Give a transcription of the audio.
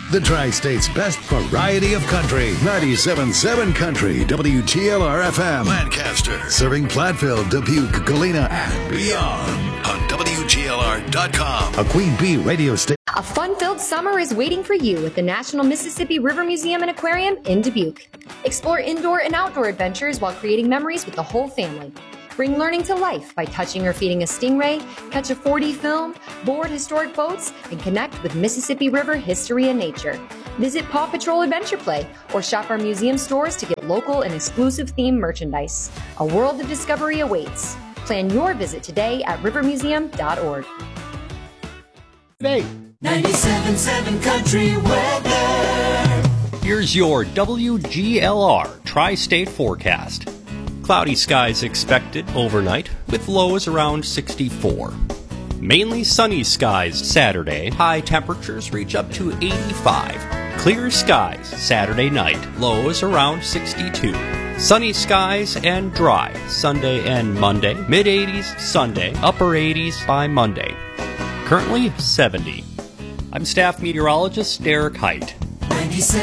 The Tri-State's best variety of country. 97.7 Country, WGLR-FM. Lancaster. Serving Platteville, Dubuque, Galena, and beyond. On WGLR.com. A Queen Bee radio station. A fun-filled summer is waiting for you at the National Mississippi River Museum and Aquarium in Dubuque. Explore indoor and outdoor adventures while creating memories with the whole family. Bring learning to life by touching or feeding a stingray, catch a 4D film, board historic boats, and connect with Mississippi River history and nature. Visit Paw Patrol Adventure Play or shop our museum stores to get local and exclusive themed merchandise. A world of discovery awaits. Plan your visit today at rivermuseum.org. Today, 97.7 Country weather. Here's your WGLR Tri-State forecast. Cloudy skies expected overnight with lows around 64. Mainly sunny skies Saturday. High temperatures reach up to 85. Clear skies Saturday night. Lows around 62. Sunny skies and dry Sunday and Monday. Mid-80s Sunday. Upper 80s by Monday. Currently 70. I'm staff meteorologist Derek Height. 97.